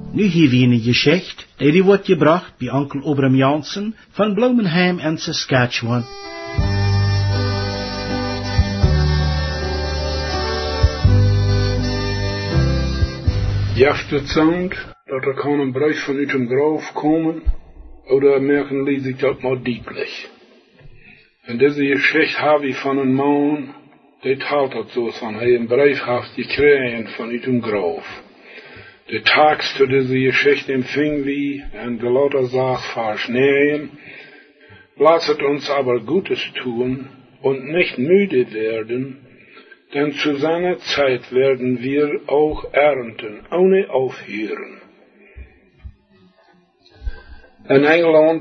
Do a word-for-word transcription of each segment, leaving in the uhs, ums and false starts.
Nu hier wie een geschicht, die wordt gebracht bij onkel Obram Jansen van Bloemenheim in Saskatchewan. Jaft het zand, dat er kan een brief vanuit hem graf komen, oder merken liet ik dat maar dieplich. En deze geschicht heb ik van een man, die taalt dat zo van, hij een brief heeft gekregen vanuit hem graf. De tekst zu dieser Geschichte empfingen wir in Galater sechs, Vers neun. Lasset uns aber Gutes tun und nicht müde werden, denn zu seiner Zeit werden wir auch ernten, ohne aufhören. In Engeland,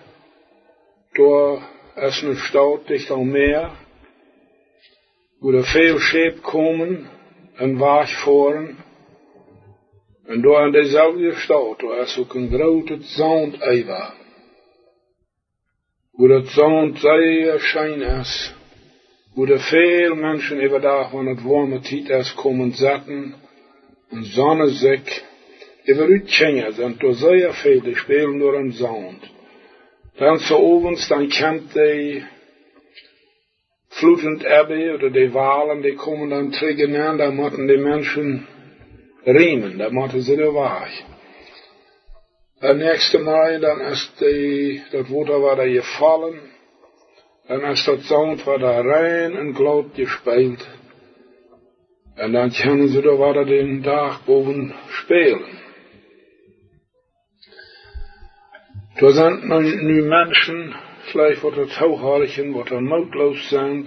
da ist eine Stadt dicht am Meer, wo da veel Schäpe kommen und Weg fahren. En door aan dezelfde stad, daar is ook een grote zandeiver. Wo dat zand zeer schijn is. Wo er veel mensen overdag, wanneer het warme tijd is, komen zetten. En zonnezek. Over uitkingen zijn er zeer veel, die spelen door een zand. Dan s'avonds, dan komt die vloedend ebbe, oder die walen, die komen dan terug, dan moeten die mensen riemen, da moeten ze er weg. Het nächste Mal, dan is die, dat water waar daar gevallen, dan is dat zand waar daar rein en glad gespeeld. En dan kunnen ze er waar den dag boven spelen. Er zijn nu, nu mensen, vielleicht wat het hooghartigen, wat er moedloos zijn,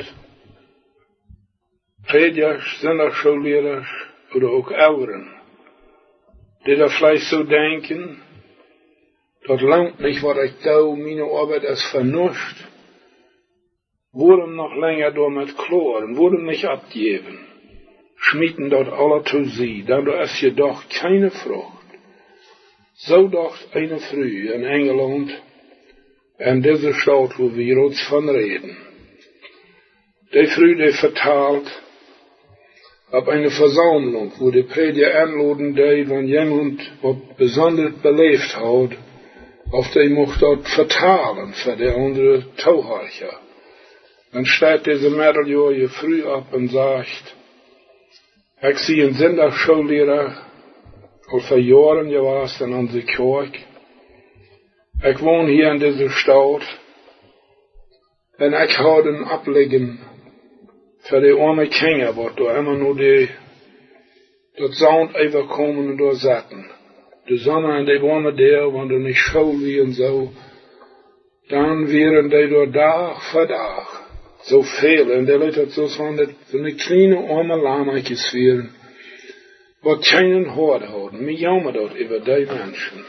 predikers, zenderschoolleerders, oder auch Eltern, die da vielleicht so denken, dat langt nicht, wat ich tue, meine Arbeit ist vernuscht, worden noch länger door met kloren, worden nicht abgeben, schmieden dort alle zu sie, dann da ist jedoch keine Frucht. So dacht eine Früh in Engeland, in dieser Stadt, wo wir uns von reden. Die Früh, die vertalt, ab eine Versammlung, wo die Prediger anladen, die, wenn jemand was besonders belebt hat, auf die mocht dort vertalen für die andere Tauharcher. Dann steht diese Mädel hier früh ab und sagt, ich sehe einen Sünderschullehrer, al vor Jahren gewesen in unserer Kirche. Ich wohne hier in dieser Stadt, und ich habe ein Ablegen für die arme Kinder, wat da immer nur die, dat Sound overkomen und da zaten. De Sonne und die warme der, wenn du nicht schau wie und so, dann wären die da Tag für Tag so viel. Und der Leute hat so von eine kleine arme Lahmeiches wären, wat keinen Hort haben. Mir jammer dort über die Menschen.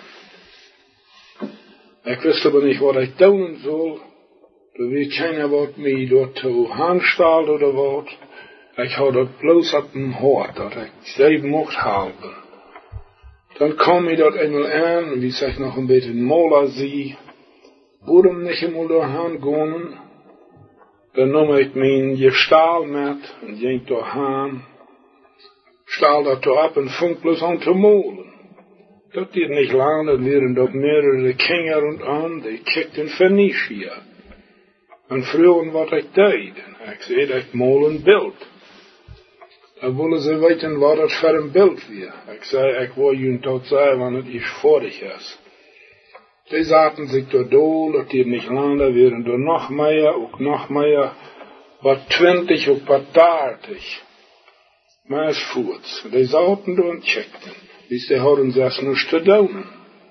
Ich wüsste aber nicht, was ich tun soll. Da weet keiner wat mij dort zu handstalt oder wat. Ich hou dat bloß ab dem Hort, dat ich selber mocht halten. Dann kam ich dort einmal an, wie ich noch ein bisschen Mola sie, wurde nicht einmal da hingehen. Dann nahm ich mein Gestahl mit und ging da hin, stahl dat da ab und fing bloß an zu molen. Dat geht nicht lang, dann wären dort mehrere Kinder und an, die kickten für nichts hier. En vroegen wat ik deed. Ik zei, ik mol een beeld. Dan willen ze weten wat het voor een beeld weer. Ik zei, ik wil jullie tot zeggen, wanneer het is voordig is. Die zaten zich door doel, dat die niet langer wären door nog meer, ook nog meer, wat twintig, ook wat dertig. Maar es voort. Die zaten door en checkten. Dus die hadden zelfs niets te doen.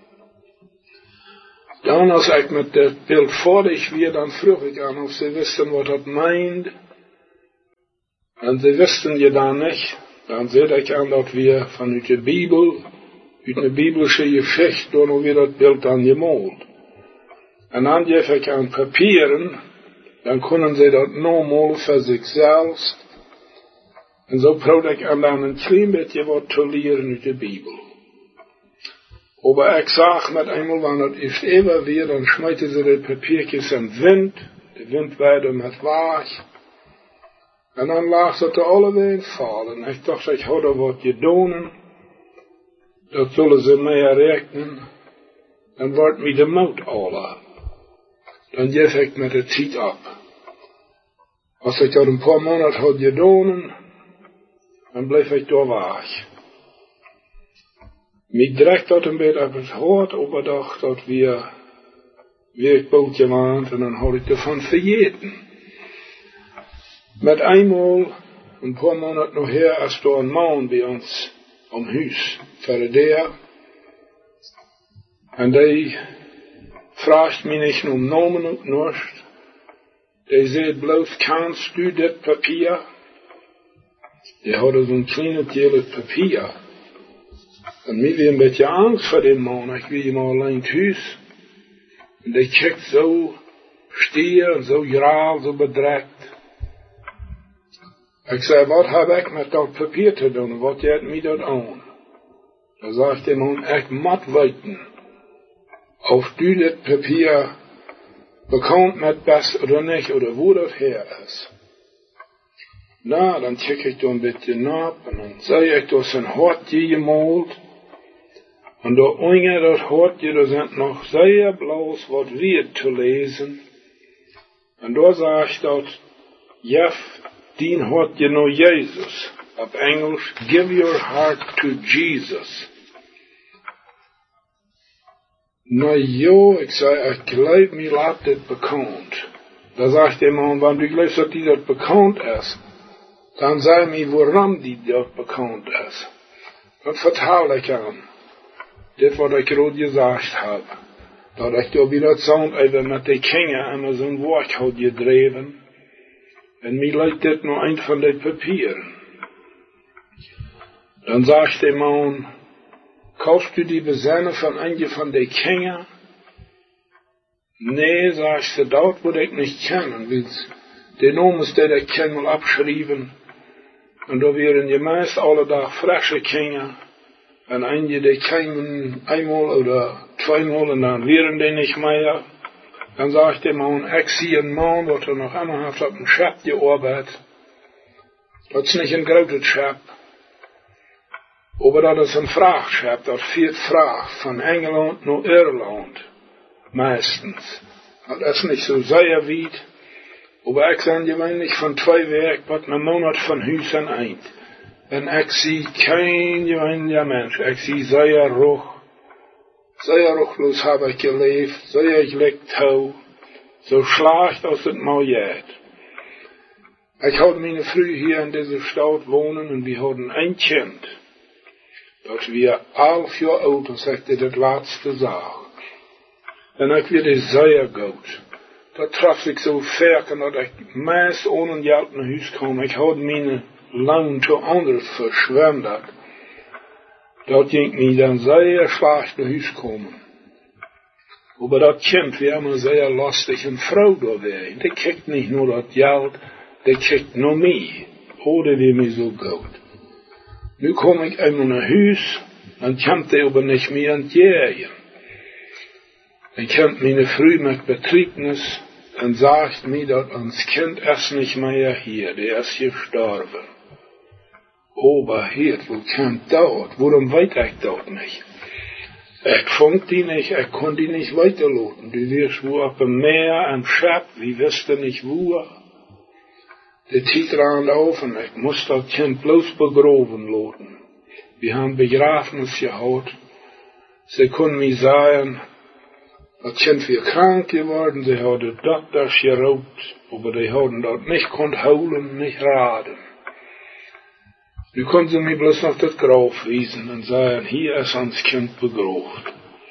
Dan als ik met dat beeld voordig weer, dan vroeg ik aan of ze wisten wat dat meint. En ze wisten je dan niet. Dan zei ik aan dat we vanuit de Bibel, uit een biblische geschichte, door weer dat beeld dan gemalt. En dan geef ik aan papieren, dan kunnen ze dat normaal voor zichzelf. En zo probeer ik aan dan een klein beetje wat te leren uit de Bibel. Aber ich sag mit einmal, wenn das ist immer wieder, dann schmeißen sie die Papiertjes in den Wind, der Wind wird mit weich, und dann lag sie da alle wieder fallen. Ich dachte, ich habe da was getan, dat zullen ze meer rekenen, dan wordt mij de moed alle. Dan geef ik met de tijd op. Als ik dat een paar maanden had gedaan, dan bleef ik daar weg. Mij direct dat een beetje op het hart overdacht dat we weer bootje waren en dan had ik ervan vergeten. Met eenmaal, een paar maanden nog her, als er een man bij ons om huis verder. En die vraagt mij niet om namen und nichts. Die zegt bloß, kannst du dit papier? Die hadden zo'n kleine deel papier. En mij weer een beetje angst voor den man. Ik wil hem alleen thuis. En die kijkt zo stier en zo graal, zo bedrekt. Ik zei, wat heb ik met dat papier te doen? Wat gaat mij dat aan? Dan zegt de man, ik moet weten of du dit papier bekommt met best oder nicht, oder wo das her ist. Na, dann check ich da ein bisschen ab, und dann sehe ich, da ist ein Hortje gemalt, und da unter das Hortje, da sind noch sehr bloß was wir zu lesen, und da sag ich dort, Jeff, dien Hortje no Jesus, auf Englisch, give your heart to Jesus. Na jo, ik zei, ik geloof me laat dit bekend. Dan zegt de man, wanneer du gelooft dat die dat bekend is, dan zei me waarom die dat bekend is. Dat vertel ik aan. Dit wat ik rood gezegd heb. Dat ik door weer zand even met de kingen en zo'n woord had gedreven. En mij lijkt dit nog een van de papieren. Dan zegt de man, kaufst du die Besinne von einem von den Kindern? Nee, sagst du, dort würde ich nicht kennen, weil den Namen ist der der Kind mal abschrieben. Und da wären die meist alle Tag frische Kinder. Und einige, die kämen einmal oder zweimal und dann wären die nicht mehr. Dann sagt der Mann, ich sehe einen Mann, der er noch einmal hat auf dem Schab gearbeitet. Das ist nicht ein großes Schab. Aber dat is een vraagschap, dat viert vraag van Engeland naar Irland, meistens. Dat is niet zo zeer weit, aber ik zijn gewöhnlich van twee werk, wat een maand van huis en eind. En ik zie geen gewöhnlicher Mensch, ik zie zeer ruch, zeer ruchlos heb ik geleefd, zeer gelijk touw, zo slecht als het maar gaat. Ik had mijn vrouw hier in deze stad wonen en we hadden een kind. Dat wir elf jaar oud en zegt dat laatste zag. En ik werd zeer goed. Dat traf ik zo ver dat ik meest ohne geld naar huis kwam. Ik had mijn loon te anders verschwendet. Dat ging mij dan zeer slecht naar huis komen. Maar dat kind werd me zeer lastig en vrouw doorweg. Die kijkt niet nur dat geld, die kijkt naar mij. Oh, dat werd me zo goed. Nu kom ik eenmaal naar huis, dan komt hij aber niet meer aan het jagen. Dan komt mijn vrouw met betriebnis en zegt mij dat ons kind is niet meer hier, die is gestorven. Aber hier, wo komt dat? Waarom weet ik dat niet? Ik vond die niet, ik kon die niet weiterloten. Die wirst wo op een meer en schap, wie wisten niet wo. De tijd raand auf en ik moest dat kind bloos begraven laten. We hebben begrafenis gehad. Ze kon mij zeggen, dat kind weer krank geworden, ze hadden dokters geroopt, aber die hadden dat niet kon houden, niet raden. Nu kon ze mij bloos nog dat graf wijzen en zeggen, hier is ons kind begraven.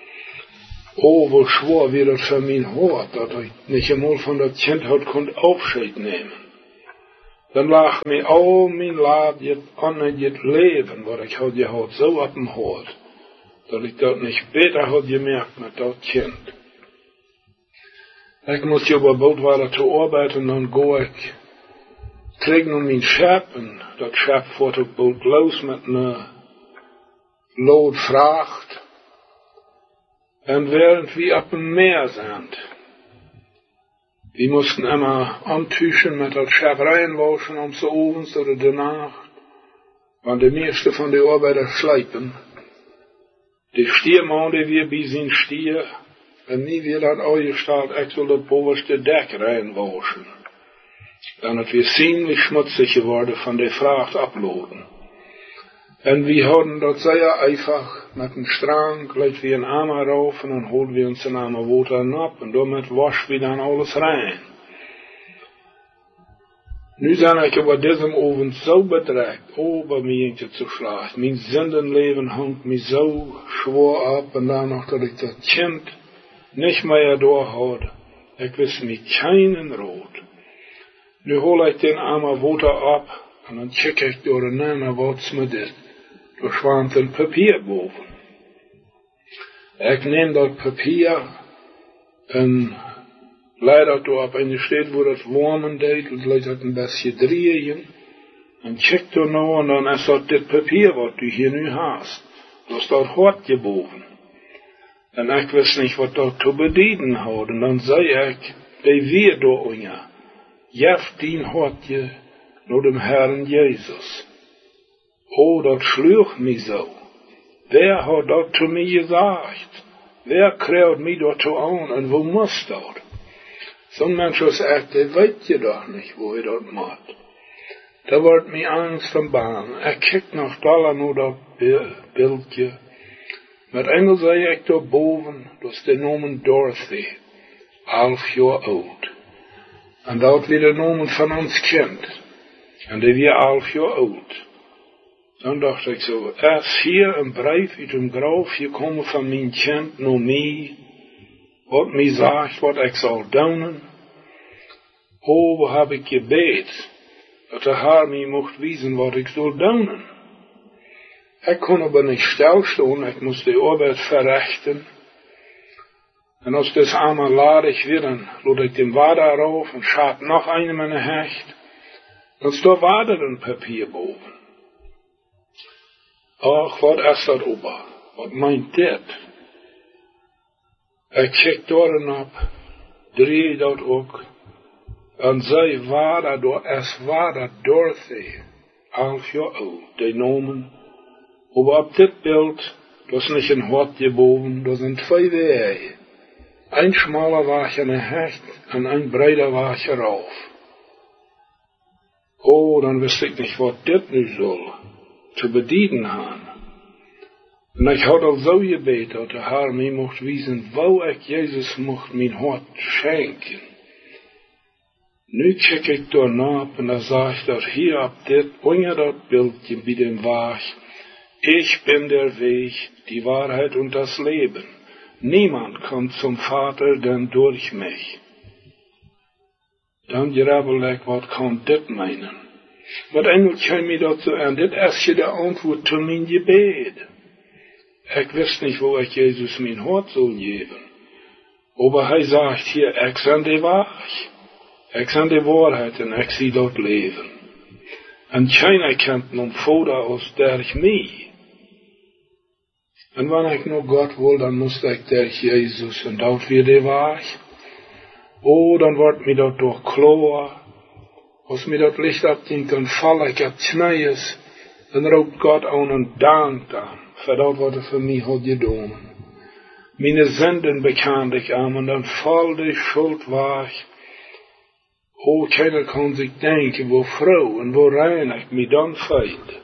Oh, wo schwor weer dat voor mijn hart, dat ik niet eenmaal van dat kind had kon afscheid nemen. Dan lag mij al mijn laad aan het leven, wat ik had gehad, zo op mijn hart, dat ik dat niet beter had gemerkt met dat kind. Ik moest je op boot waren te arbeiden, dan go ik, kreeg nog mijn schap, en dat schap voert op boot los met een lood vracht. En während wir op een meer zijn, wir mussten immer antüchen mit dat Schab reinwaschen, um so abends oder danach, wann die meeste von den Arbeiter schleipen. De stierman die weer bij zijn stier, en niet weer dat oude staat, ik wil het bovenste dek reinwaschen. Dan het weer ziemlich schmutzig geworden van de vracht uploaden. En we hadden dat sehr einfach met een strang, gleich wie een Eimer rauf, en dan holen wir uns een Eimer Water ab, en damit waschen wir dann alles rein. Nu zijn ik über diesem Oven zo bedreigt, over mij zu schlagen. Mijn zindenleven hangt mij zo schwer ab, en dan nog dat ik dat kind nicht mehr doorhoud. Ik wist mij keinen rood. Nu hol ik den Eimer Water ab, en dan check ik door de naam wat's met dit. Er schwant een papier boven. Ik neem dat papier en leid dat op en je steed waar het warmen deed, en leid dat een beetje drieën. En check er nou en dan is dat dit papier wat u hier nu haast. Dat staat hartje boven. En ik wist niet wat dat te bedienen had. En dan zei ik, die weer door onja, jef dien hartje naar dem Herrn Jezus. Oh, dat schlucht mij zo. Wer hat dat zu mir gesagt? Wer kräut mich dazu an und wo muss dat? Zo'n mens als ik, die weet je doch niet wo je dat maakt. Da wordt mij angst en bang. Ik kijk nog dollar naar dat beeldje. Met Engel zei ik daarboven, dat is de nomen Dorothy, elf jaar oud. En dat weer de nomen van ons kind. En die weer elf jaar oud. Dan dacht ik zo, er is hier een brief uit een graf gekomen van mijn kind naar mij, wat mij zegt wat ik zal doen. Oh, wat heb ik gebed, dat de Heer mij mocht wijzen wat ik zal doen. Ik kon aber niet stilstaan, ik moest de arbeid verrichten. En als das einmal ladig wird, dan laat ik den Wader rauf en schaat nog een met een hecht. Dan staat Wader een papier boven. Ach, wat is dat opa? Wat meint dit? Ik kijk door op, drie dat ook, en zei waar door es waar dat Dorothy, elf jaar oud, die nomen, aber op dit beeld, dat is niet een hartje boven, dat zijn twee wegen. Een schmaler waagje een hecht, en een breder waagje rauf. Oh, dan wist ik niet wat dit nu zal. Te bedienen gaan. En ik had al zo gebeten dat de Heer mij mocht wijzen, wou ik Jezus mocht mijn hart schenken. Nu kijk ik daarna en dan zag ik dat hier op dit, onder dat beeldje bij dem Waag, ich bin der Weg, die Wahrheit und das Leben. Niemand kommt zum Vater denn durch mich. Dan grabbel ik, wat kan dit meinen? Wat Engel kwam mij dat zo aan, dit is je de antwoord te mijn gebed. Ik wist niet wo ik Jezus mijn hart zal geven. Aber hij zegt hier, ik ben de Wahrheit. Ik ben de waarheid en ik zie dat leven. En keiner kent nun Vater als durch mij. En wanneer ik nog God wil, dan moest ik durch Jezus en dat weer de Wahrheit. Oh, dan wordt mij dat door klar. Als mir dat Licht abging, dan val ik op knieën en roept God aan en dankt aan, voor dat wat er voor mij had gedaan. Mijn zenden bekend ik aan en dan val de schuld weg. O, keiner kan zich denken, wo vrouw en wo rein ik mij dan feit.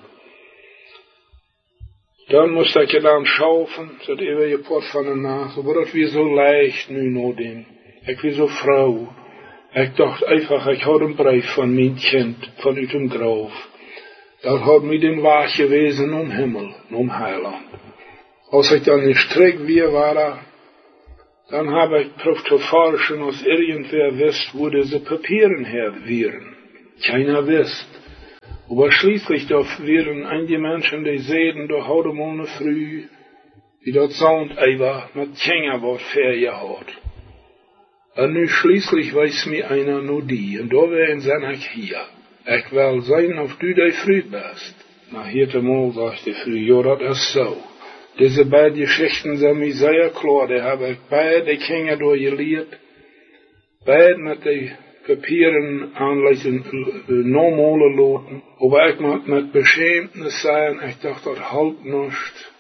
Dan moest ik je dan schaufen, dat eeuw je pot van de nagel, maar dat weer zo leicht nu nog den. Ik weer zo vrouw. Ik dacht einfach, ik had een brief van mijn kind, vanuit een graf. Dat had mij den Weg gewezen om Himmel, om Heiland. Als ik dan in Streek weer war, dan heb ik proef te forschen, als irgendwer wist, wo diese Papieren her wären. Keiner wist. Aber schließlich doch wären einige Menschen, die sehen, doch heute morgen früh, wie dat Sound einfach mit Kinder wat vergehört. Und nu schließlich weiß mir einer nur die, und da wären sein ich hier. Ich will sein, ob du die früh bist. Na, hier mal sagt die früh, ja, das ist so. Diese beiden Geschichten sind mir sehr klar, die habe ich beide Kinder durchgelehrt, beide mit den Papieren anlegen, normale Loten, aber ich mag mit Beschämtnis sein, ich dachte, das halt nicht.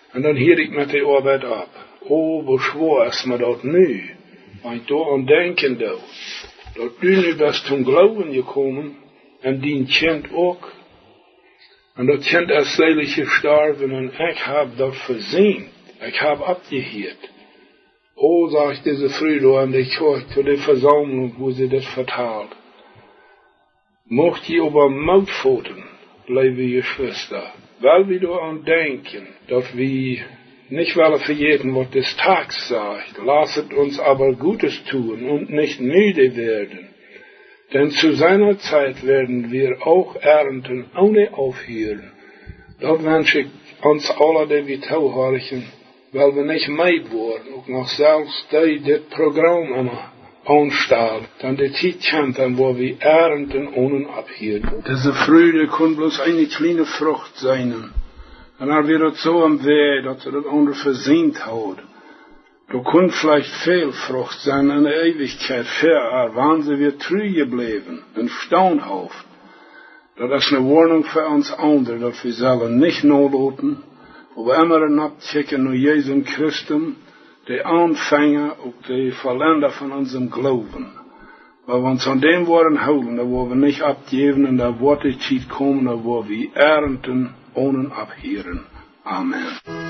En dan hield ik met de arbeid op. Oh, hoe schwer is me dat nu. Want ik daar aan denken doe. Dat u nu best zum Glauben gekommen. En die kind ook. En dat kind is selig gestorven. En ik heb dat verzien. Ik heb abgeheerd. Oh, sag ich diese Früh an die Kirche, zu der Versammlung, wo sie das verteilt. Mocht ihr aber Mautpfoten, liebe Geschwister, weil wir daran denken, dass wir nicht wollen vergessen, was des Tags sagt, lasset uns aber Gutes tun und nicht müde werden. Denn zu seiner Zeit werden wir auch ernten, ohne aufhören. Das wünsche ich uns alle, die wir zuhören, weil wir nicht meid worden, ook nog zelfs die dit programma immer aanstellen, dan de tijd komt, dan wo wir ernten ohne abhielden. Diese Freude kann bloß eine kleine Frucht sein. Und dann wird es so am Weg, dass er das andere versehnt hat. Da kann vielleicht viel Frucht sein in der Ewigkeit, für wann sie wir treu geblieben, in Staunhaft. Das ist eine Warnung für uns andere, dass wir sollen nicht notloten, aber immer abchecken nur Jesus Christus, der Anfänger und der Vollender von unserem Glauben. Weil wir uns an dem Worten halten, da wo wir nicht abgeben, und da wird die Zeit kommen, da wo wir ernten, ohne abhören. Amen.